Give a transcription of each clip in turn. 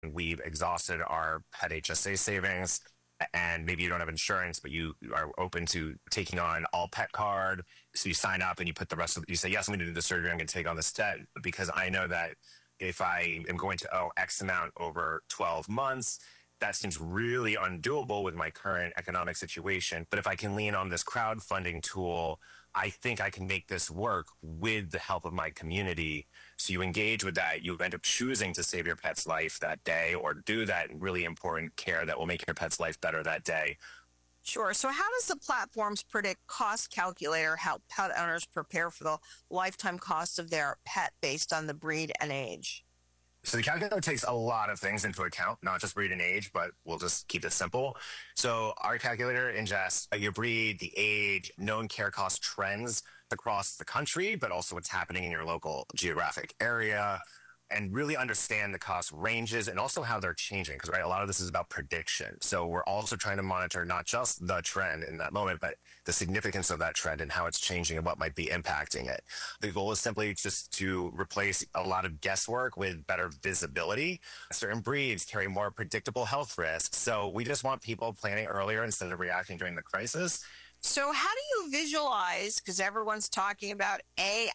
we've exhausted our pet HSA savings, and maybe you don't have insurance, but you are open to taking on all pet card. So you sign up and you put the rest of, you say, yes, I'm going to do the surgery. I'm going to take on this debt because I know that if I am going to owe X amount over 12 months, that seems really undoable with my current economic situation. But if I can lean on this crowdfunding tool, I think I can make this work with the help of my community. So you engage with that, you end up choosing to save your pet's life that day or do that really important care that will make your pet's life better that day. Sure. So how does the platform's predict cost calculator help pet owners prepare for the lifetime cost of their pet based on the breed and age? So the calculator takes a lot of things into account, not just breed and age, but we'll just keep it simple. So our calculator ingests your breed, the age, known care cost trends across the country, but also what's happening in your local geographic area, and really understand the cost ranges and also how they're changing. Because, right, a lot of this is about prediction. So we're also trying to monitor not just the trend in that moment, but the significance of that trend and how it's changing and what might be impacting it. The goal is simply just to replace a lot of guesswork with better visibility. Certain breeds carry more predictable health risks. So we just want people planning earlier instead of reacting during the crisis. So how do you visualize, because everyone's talking about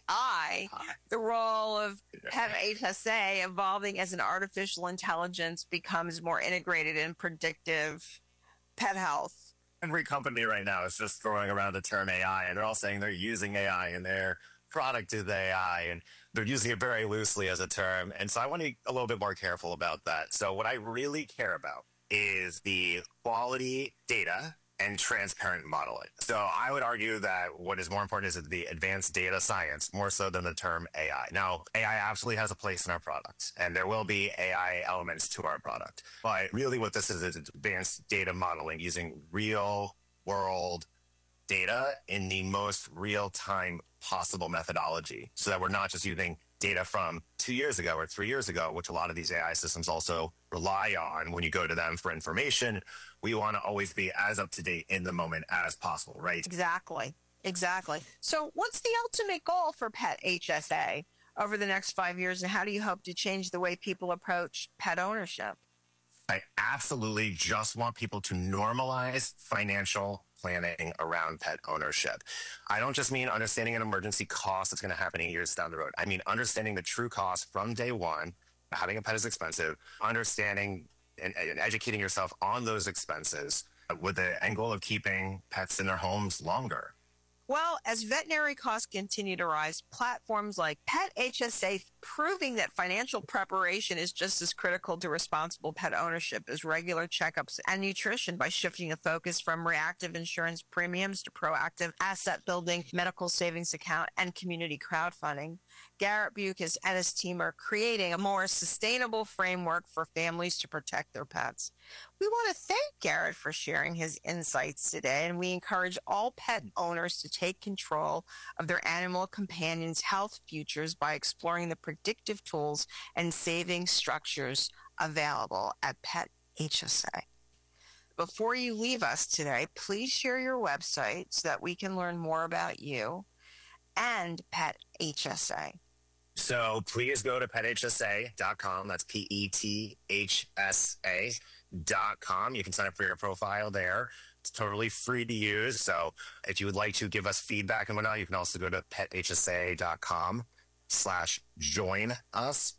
AI, the role of Pet HSA evolving as an artificial intelligence becomes more integrated in predictive pet health? Every company right now is just throwing around the term AI, and they're all saying they're using AI in their product is AI, and they're using it very loosely as a term. And so I want to be a little bit more careful about that. So what I really care about is the quality data and transparent modeling. So I would argue that what is more important is the advanced data science, more so than the term AI. Now, AI absolutely has a place in our product, and there will be AI elements to our product. But really what this is advanced data modeling using real world data in the most real-time possible methodology, so that we're not just using data from 2 years ago or 3 years ago, which a lot of these AI systems also rely on when you go to them for information. We want to always be as up to date in the moment as possible, right? Exactly. So what's the ultimate goal for Pet HSA over the next 5 years, and how do you hope to change the way people approach pet ownership? I absolutely just want people to normalize financial planning around pet ownership. I don't just mean understanding an emergency cost that's going to happen 8 years down the road. I mean understanding the true cost from day one. Having a pet is expensive. Understanding and educating yourself on those expenses with the end goal of keeping pets in their homes longer. Well, as veterinary costs continue to rise, platforms like Pet HSA proving that financial preparation is just as critical to responsible pet ownership as regular checkups and nutrition by shifting the focus from reactive insurance premiums to proactive asset building, medical savings account, and community crowdfunding. Garrett Bucas and his team are creating a more sustainable framework for families to protect their pets. We want to thank Garrett for sharing his insights today, and we encourage all pet owners to take control of their animal companions' health futures by exploring the predictive tools and saving structures available at Pet HSA. Before you leave us today, please share your website so that we can learn more about you and Pet HSA. So please go to PetHSA.com. That's PETHSA.com. You can sign up for your profile there. It's totally free to use. So if you would like to give us feedback and whatnot, you can also go to PetHSA.com/join us,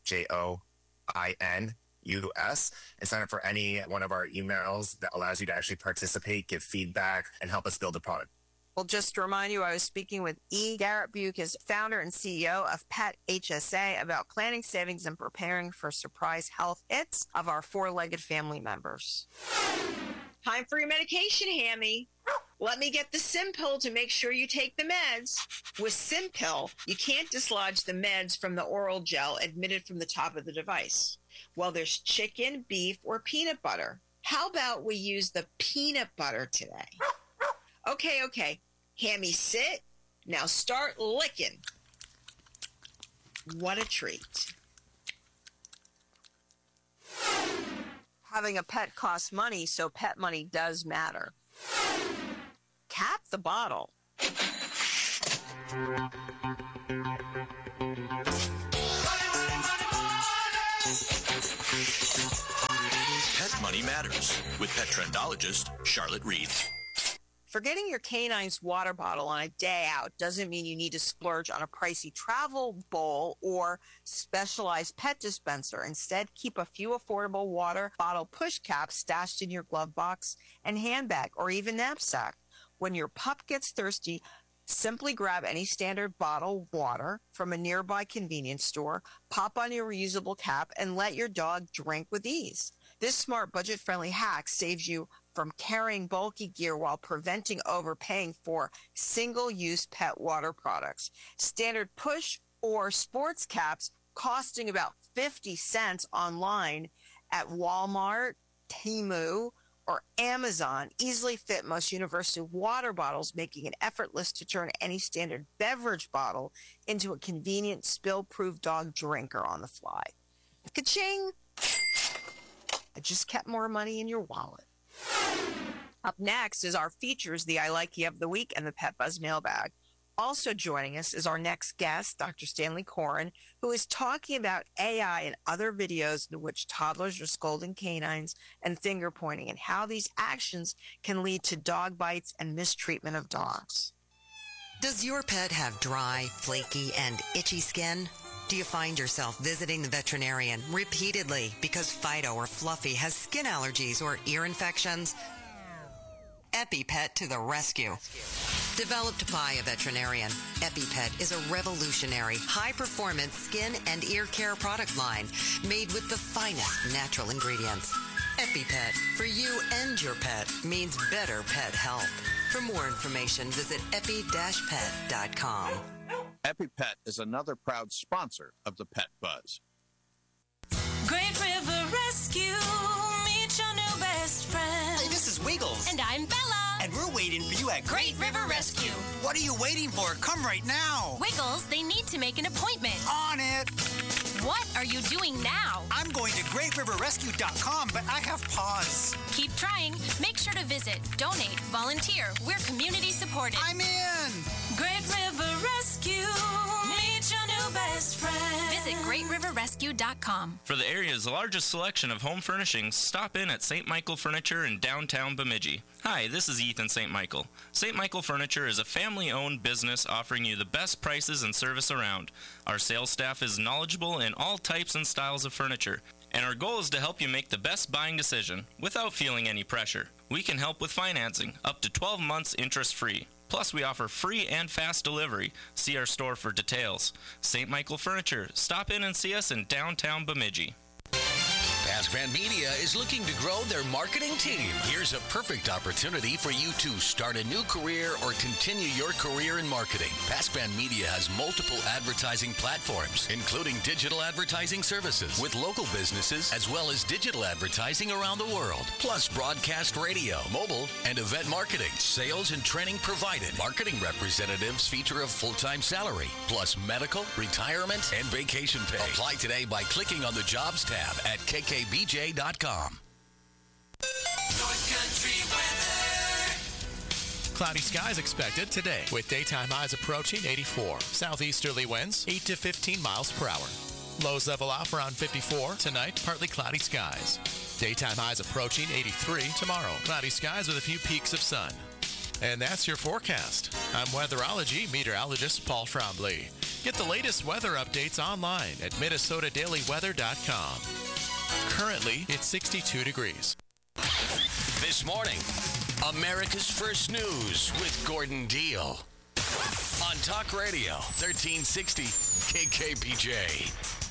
JOINUS, and sign up for any one of our emails that allows you to actually participate, give feedback, and help us build a product. Well, just to remind you, I was speaking with Garrett Bucas, founder and CEO of Pet HSA, about planning savings and preparing for surprise health hits of our four-legged family members. Time for your medication, Hammy. Let me get the Simpill to make sure you take the meds. With Simpill, you can't dislodge the meds from the oral gel admitted from the top of the device. Well, there's chicken, beef, or peanut butter. How about we use the peanut butter today? Okay. Hammy, sit. Now start licking. What a treat. Having a pet costs money, so pet money does matter. Cap the bottle. Money matters with pet trendologist Charlotte Reed. Forgetting your canine's water bottle on a day out doesn't mean you need to splurge on a pricey travel bowl or specialized pet dispenser. Instead, keep a few affordable water bottle push caps stashed in your glove box and handbag or even knapsack. When your pup gets thirsty, simply grab any standard bottled water from a nearby convenience store, pop on your reusable cap, and let your dog drink with ease. This smart, budget-friendly hack saves you from carrying bulky gear while preventing overpaying for single-use pet water products. Standard push or sports caps costing about 50 cents online at Walmart, Temu, or Amazon easily fit most university water bottles, making it effortless to turn any standard beverage bottle into a convenient spill-proof dog drinker on the fly. Ka-ching! I just kept more money in your wallet. Up next is our features, the I Likey of the Week and the Pet Buzz Mailbag. Also joining us is our next guest, Dr. Stanley Coren, who is talking about AI and other videos in which toddlers are scolding canines and finger pointing and how these actions can lead to dog bites and mistreatment of dogs. Does your pet have dry, flaky, and itchy skin? Do you find yourself visiting the veterinarian repeatedly because Fido or Fluffy has skin allergies or ear infections? EpiPet to the rescue. Developed by a veterinarian, EpiPet is a revolutionary, high-performance skin and ear care product line made with the finest natural ingredients. EpiPet, for you and your pet, means better pet health. For more information, visit epi-pet.com. EpiPet is another proud sponsor of the Pet Buzz. Great River Rescue, meet your new best friend. Hey, this is Wiggles. And I'm Bella. And we're waiting for you at Great River Rescue. What are you waiting for? Come right now. Wiggles, they need to make an appointment. On it. What are you doing now? I'm going to GreatRiverRescue.com, but I have pause. Keep trying. Make sure to visit, donate, volunteer. We're community supported. I'm in. Great River Rescue, meet your new best friend. Visit GreatRiverRescue.com. For the area's largest selection of home furnishings, stop in at St. Michael Furniture in downtown Bemidji. Hi, this is Ethan St. Michael. St. Michael Furniture is a family-owned business offering you the best prices and service around. Our sales staff is knowledgeable in all types and styles of furniture, and our goal is to help you make the best buying decision without feeling any pressure. We can help with financing, up to 12 months interest-free. Plus, we offer free and fast delivery. See our store for details. St. Michael Furniture. Stop in and see us in downtown Bemidji. PaskVan Media is looking to grow their marketing team. Here's a perfect opportunity for you to start a new career or continue your career in marketing. PaskVan Media has multiple advertising platforms, including digital advertising services with local businesses, as well as digital advertising around the world, plus broadcast radio, mobile, and event marketing. Sales and training provided. Marketing representatives feature a full-time salary, plus medical, retirement, and vacation pay. Apply today by clicking on the Jobs tab at kkbj.com. North Country weather. Cloudy skies expected today with daytime highs approaching 84. Southeasterly winds 8 to 15 miles per hour. Lows level off around 54. Tonight, partly cloudy skies. Daytime highs approaching 83 tomorrow. Cloudy skies with a few peaks of sun. And that's your forecast. I'm weatherology meteorologist Paul Trombley. Get the latest weather updates online at minnesotadailyweather.com. Currently, it's 62 degrees. This morning, America's First News with Gordon Deal. On Talk Radio, 1360 KKBJ.